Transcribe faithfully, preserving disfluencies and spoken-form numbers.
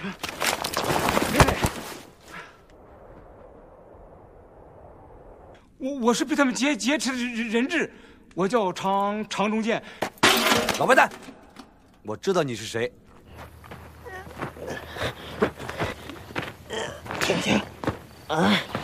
我我是被他们劫劫持的人人质，我叫常常中剑。 老坏蛋，我知道你是谁。 听听，啊！